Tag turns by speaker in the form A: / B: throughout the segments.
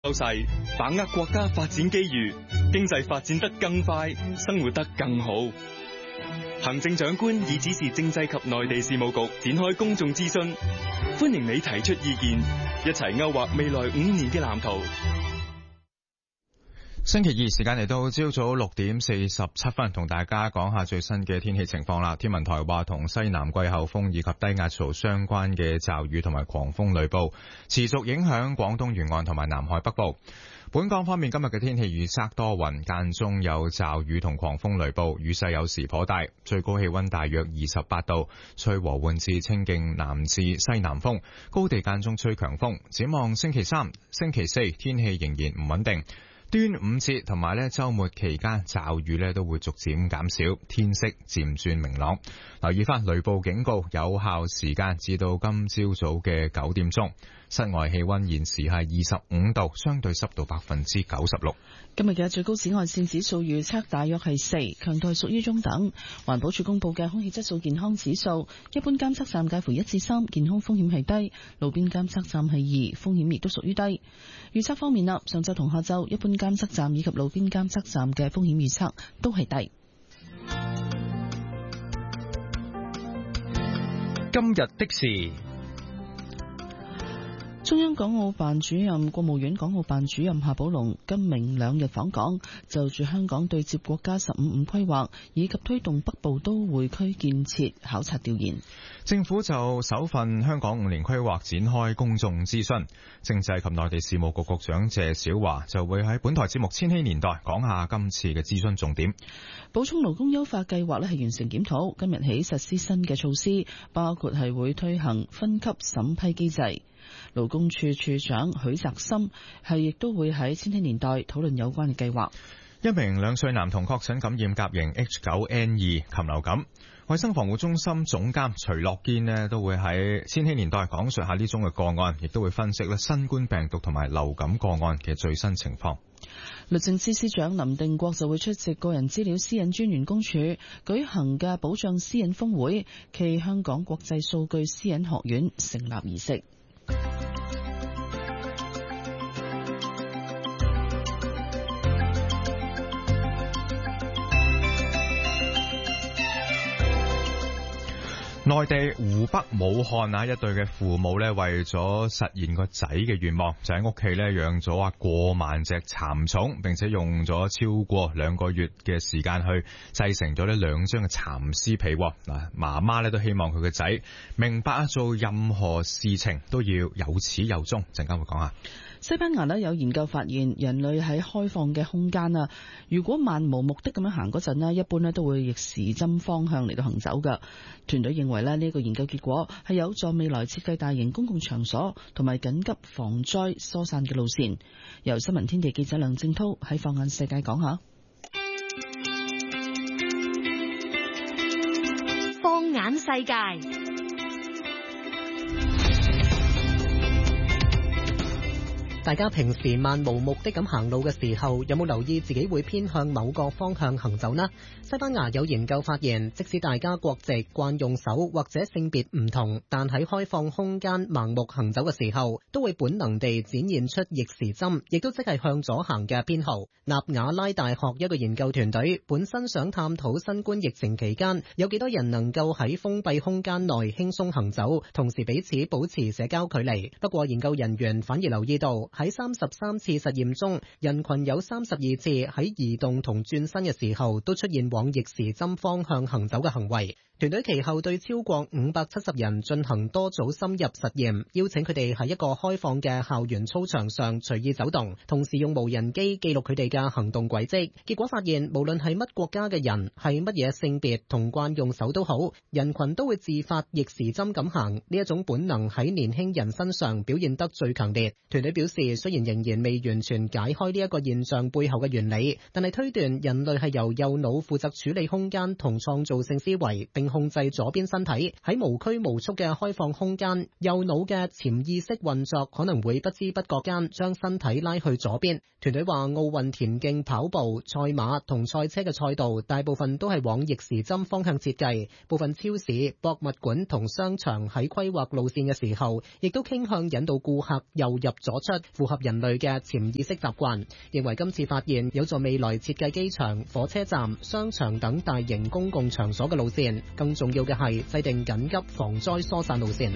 A: 優勢，把握國家發展機遇，經濟發展得更快，生活得更好。行政長官已指示政制及內地事務局展開公眾諮詢，歡迎你提出意見，一齊勾畫未來5年嘅藍圖。
B: 星期二時間嚟到朝早6點47分，同大家講下最新嘅天氣情況啦。天文台話，同西南季候風以及低壓槽相關嘅驟雨同埋狂風雷暴持續影響廣東沿岸同埋南海北部。本港方面，今日嘅天氣預測多雲，間中有驟雨同狂風雷暴，雨勢有時頗大，最高氣溫大約28度，吹和緩至清勁南至西南風，高地間中吹強風。展望星期3、星期4，天氣仍然唔穩定。端午節同埋週末期間驟雨都會逐漸減少，天色漸轉明朗。留意翻雷暴警告有效時間至到今朝早嘅9點鐘。室外氣溫現時係25度，相對濕度96%。
C: 今日嘅最高紫外線指數預測大約係4，強度係屬於中等。環保署公布嘅空氣質素健康指數，一般監測站介乎1至3，健康風險係低；路邊監測站係2，風險亦都屬於低。預測方面啦，上晝同下晝一般監測站以及路邊監測站嘅風險預測都係低。
D: 今日的事。
C: 中央港澳辦主任、國務院港澳辦主任夏寶龍今明2日訪港，就住香港對接國家15規劃以及推動北部都會區建設考察調研。
B: 政府就首份香港5年規劃展開公眾諮詢。政制及內地事務局局長謝小華就會喺本台節目《千禧年代》講下今次嘅諮詢重點。
C: 補充勞工優化計劃係完成檢討，今日起實施新嘅措施，包括係會推行分級審批機制。勞工處處長許澤森亦都會喺千禧年代討論有關嘅計劃。
B: 一名2歲男童確診感染甲型 H9N2 禽流感，衛生防護中心總監徐樂堅都會喺千禧年代講述下呢宗嘅個案，亦都會分析新冠病毒同埋流感個案嘅最新情況。
C: 律政司司長林定國就會出席個人資料私隱專員公署舉行嘅保障私隱峰會暨香港國際數據私隱學院成立儀式。
B: 內地湖北武漢一對嘅父母為咗實現個仔嘅願望，就喺屋企養咗過萬隻蠶蟲，並且用咗超過2個月嘅時間去製成咗2張嘅蠶絲被。嗱，媽媽都希望佢個仔明白做任何事情都要有始有終。陣間會講下。
C: 西班牙有研究發現，人類喺開放嘅空間如果漫無目的咁樣行嗰陣一般都會逆時針方向嚟到行走㗎。團隊認為呢個研究結果係有助未來設計大型公共場所同埋緊急防災疏散嘅路線。由新聞天地記者梁正濤喺放眼世界講下。
E: 放眼世界。大家平時漫無目的咁行路嘅時候，有冇留意自己會偏向某個方向行走呢？西班牙有研究發現，即使大家國籍、慣用手或者性別唔同，但喺開放空間盲目行走嘅時候，都會本能地展現出逆時針，亦都即係向左行嘅偏好。納瓦拉大學一個研究團隊本身想探討新冠疫情期間有幾多人能夠喺封閉空間內輕鬆行走，同時彼此保持社交距離。不過研究人員反而留意到，喺33次實驗中，人群有32次喺移動同轉身嘅時候都出現往逆時針方向行走嘅行為。團隊其後對超過570人進行多組深入實驗，邀請佢哋喺一個開放嘅校園操場上隨意走動，同時用無人機記錄佢哋嘅行動軌跡。結果發現，無論係乜國家嘅人，係乜嘢性別同慣用手都好，人群都會自發逆時針咁行。呢一種本能喺年輕人身上表現得最強烈。團隊表示，雖然仍然未完全解開呢一個現象背後嘅原理，但係推斷人類係由右腦負責處理空間同創造性思維，並控制左邊身體，喺無拘無束嘅開放空間，右腦嘅潛意識運作可能會不知不覺間將身體拉去左邊。團隊話奧運田徑、跑步、賽馬同賽車嘅賽道大部分都係往逆時針方向設計，部分超市、博物館同商場喺規劃路線嘅時候，亦都傾向引導顧客右入左出，符合人類嘅潛意識習慣。認為今次發現有助未來設計機場、火車站、商場等大型公共場所嘅路線，更重要嘅係制定緊急防災疏散路線。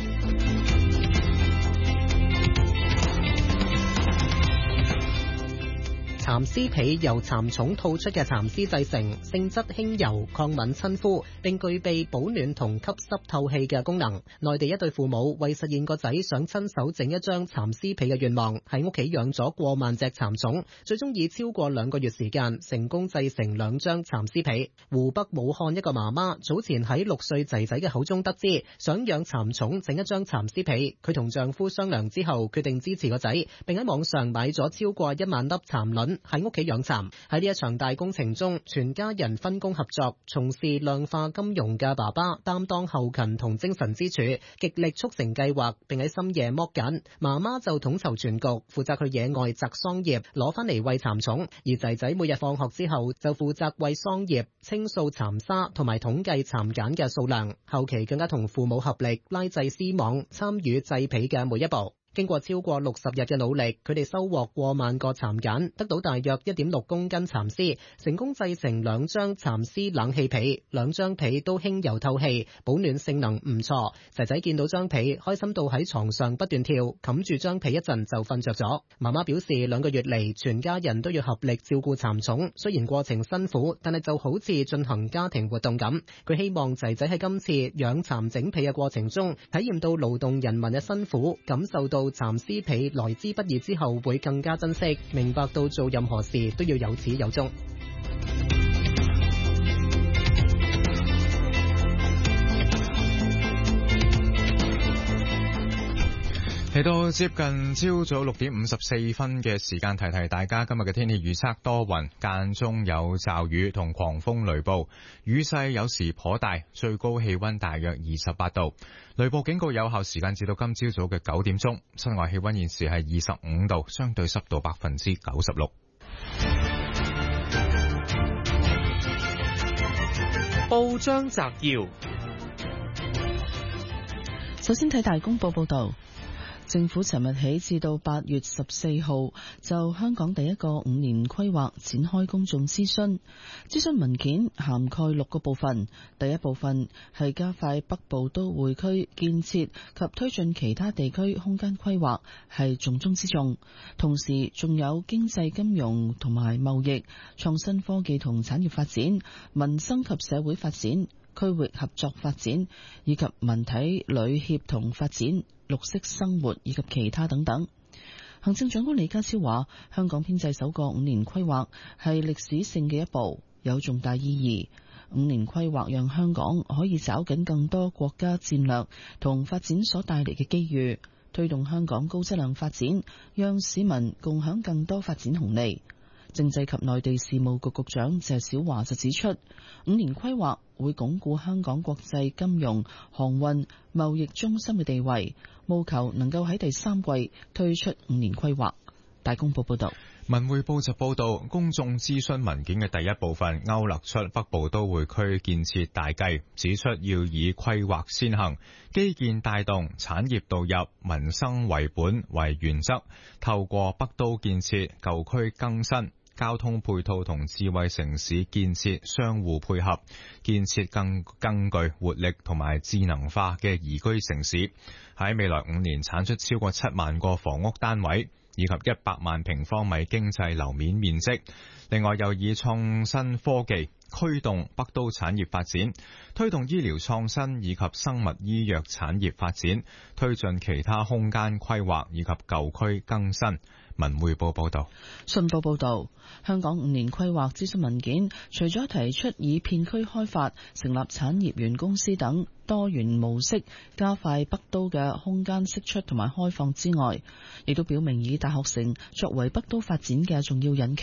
E: 蠶絲皮由蠶蟲吐出嘅蠶絲製成，性質輕柔、抗敏親膚，並具備保暖同吸濕透氣嘅功能。內地一對父母為實現個仔想親手整一張蠶絲皮嘅願望，喺屋企養咗過萬隻蠶蟲，最終以超過2個月時間成功製成2張蠶絲皮。湖北武漢一個媽媽早前喺6歲仔仔嘅口中得知，想養蠶蟲整一張蠶絲皮，佢同丈夫商量之後決定支持個仔，並喺網上買咗超過1萬粒蠶卵喺屋企養蠶。喺呢一場大工程中，全家人分工合作，從事量化金融嘅爸爸擔當後勤同精神支柱，極力促成計劃，並喺深夜剝繭。媽媽就統籌全局，負責去野外摘桑葉攞翻嚟餵蠶蟲，而仔仔每日放學之後就負責餵桑葉、清掃蠶沙同埋統計蠶繭嘅數量。後期更加同父母合力拉製絲網，參與製皮嘅每一步。經過超過60日嘅努力，佢哋收穫過萬個蠶繭，得到大約1.6公斤蠶絲，成功製成2張蠶絲冷氣被，2張被都輕柔透氣，保暖性能唔錯。仔仔見到張被，開心到喺床上不斷跳，冚住張被一陣就瞓着咗。媽媽表示2個月嚟，全家人都要合力照顧蠶蟲，雖然過程辛苦，但係就好似進行家庭活動咁。佢希望仔仔喺今次養蠶整被嘅過程中，體驗到勞動人民嘅辛苦，感受到蠶絲皮來之不易之後會更加珍惜，明白到做任何事都要有始有終。
B: 嚟到接近朝早6點54分嘅時間，提提大家今日嘅天氣預測多雲，間中有驟雨同狂風雷暴，雨勢有時頗大，最高氣溫大約28度。雷暴警告有效時間至到今朝早嘅9點鐘。室外氣溫現時係25度，相對濕度96%。
D: 報章摘要，
C: 首先睇大公報報道。政府尋日起至到8月14號就香港第一個5年規劃展開公眾諮詢。諮詢文件涵蓋6個部分。第一部分係加快北部都會區建設及推進其他地區空間規劃，係重中之重。同時仲有經濟金融同埋貿易、創新科技同產業發展、民生及社會發展、區域合作發展以及文體旅協同發展、綠色生活以及其他等等。行政長官李家超話，香港編制首個5年規劃係歷史性嘅一步，有重大意義。5年規劃讓香港可以抓緊更多國家戰略同發展所帶嚟嘅機遇，推動香港高質量發展，讓市民共享更多發展紅利。政制及內地事務局局長謝小華就指出，5年規劃會鞏固香港國際金融、航運、貿易中心嘅地位，務求能夠喺第3季推出5年規劃。大公報報道。
B: 文匯報就報道，公眾諮詢文件嘅第一部分勾勒出北部都會區建設大計，指出要以規劃先行、基建帶動、產業導入、民生為本為原則，透過北都建設、舊區更新、交通配套同智慧城市建設相互配合，建設更具活力同埋智能化嘅宜居城市。喺未來5年產出超過7萬個房屋單位，以及100萬平方米經濟樓面面積。另外又以創新科技驅動北都產業發展，推動醫療創新以及生物醫藥產業發展，推進其他空間規劃以及舊區更新。文匯報報道。
C: 信報報道，香港5年規劃諮詢文件除咗提出以片區開發、成立產業園公司等多元模式加快北都嘅空間釋出同埋開放之外，亦都表明以大學城作為北都發展嘅重要引擎。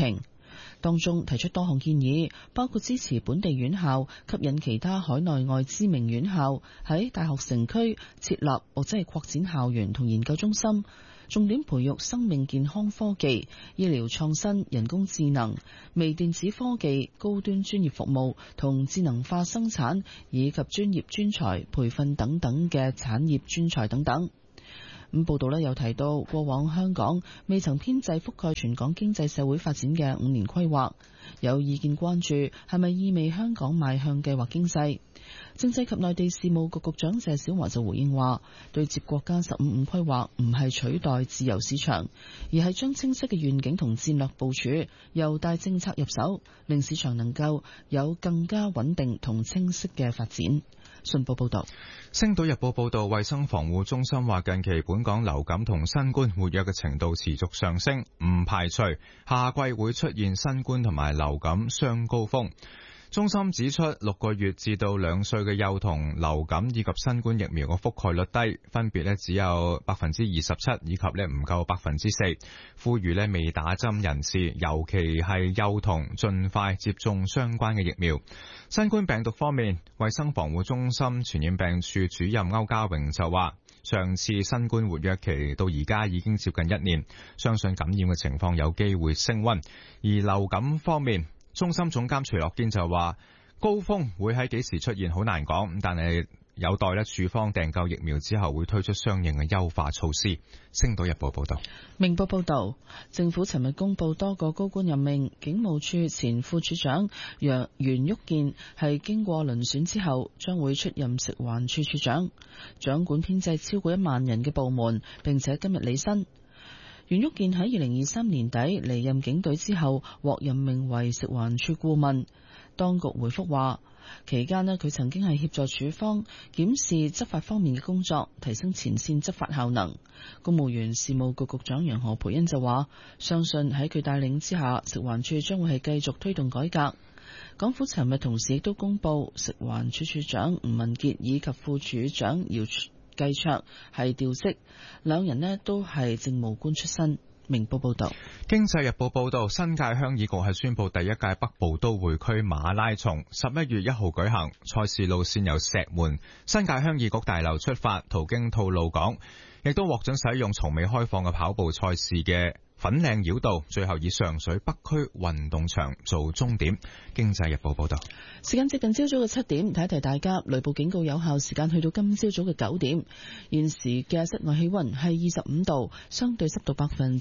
C: 當中提出多項建議，包括支持本地院校吸引其他海內外知名院校喺大學城區設立或者係擴展校園同研究中心，重點培育生命健康科技、醫療創新、人工智能、微電子科技、高端專業服務同智能化生產，以及專業專才培訓等等嘅產業專才等等。咁報道又提到，過往香港未曾編製覆蓋全港經濟社會發展嘅5年規劃，有意見關注係咪意味香港邁向計劃經濟。政制及內地事務局局長謝小華就回應話，對接國家15規劃唔係取代自由市場，而係將清晰嘅願景同戰略部署由大政策入手，令市場能夠有更加穩定同清晰嘅發展。信報報道。
B: 星島日報報道，衛生防護中心話近期本港流感同新冠活躍嘅程度持續上升，唔排除夏季會出現新冠同埋流感雙高峰。中心指出，6個月至到2歲嘅幼童流感以及新冠疫苗嘅覆蓋率低，分別只有 27% 以及唔夠 4%。呼籲未打針人士，尤其係幼童，盡快接種相關嘅疫苗。新冠病毒方面，衛生防護中心傳染病處主任歐家榮就話，上次新冠活躍期到而家已經接近1年，相信感染嘅情況有機會升溫。而流感方面，中心總監徐樂堅就話，高峰會喺幾時出現好難講，但係有待處方訂購疫苗之後會推出相應嘅優化措施。星島日報報道。
C: 明報報道，政府尋日公布多個高官任命，警務處前副處長袁旭健係經過遴選之後將會出任食環署署長，掌管編制超過1萬人嘅部門，並且今日履新。袁旭健喺2023年底離任警隊之後，獲任命為食環署顧問。當局回覆話，期間佢曾經係協助署方檢視執法方面嘅工作，提升前線執法效能。公務員事務局局長楊何蓓茵就話，相信喺佢帶領之下，食環署將會係繼續推動改革。港府尋日同時亦都公布，食環署署長吳文傑以及副署長姚繼卓係調職，兩人都係政務官出身。明報報道。
B: 經濟日報報道，新界鄉議局係宣布第一屆北部都會區馬拉松11月1號舉行，賽事路線由石門新界鄉議局大樓出發，途經吐露港，亦都獲准使用從未開放嘅跑步賽事嘅粉嶺繞道，最後以上水北區運動場做終點。經濟日報報道。
C: 時間接近朝早嘅7點，提一提大家，雷暴警告有效時間去到今朝早嘅9點。現時嘅室外氣溫係25度，相對濕度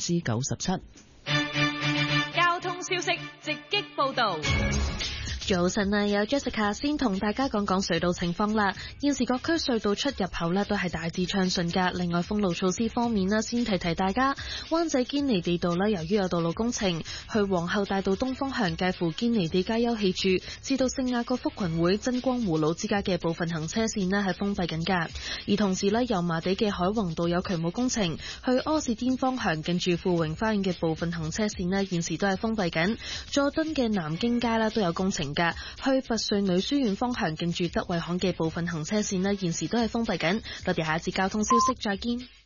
C: 97%。
F: 交通消息直擊報道。
G: 早晨啊，有 Jessica 先同大家講講隧道情況啦。現時各區隧道出入口都係大致暢順噶。另外封路措施方面先提提大家，灣仔堅尼地道由於有道路工程，去皇后大道東方向介乎堅尼地街休憩處至到聖雅各福群會真光湖路之間嘅部分行車線係封閉緊噶。而同時油麻地嘅海泓道有渠務工程，去柯士甸方向近住富榮花園嘅部分行車線現時都係封閉緊。佐敦嘅南京街都有工程。去拔萃女書院方向近住德惠巷嘅部分行車線現時都係封閉緊。我哋下一節交通消息再見。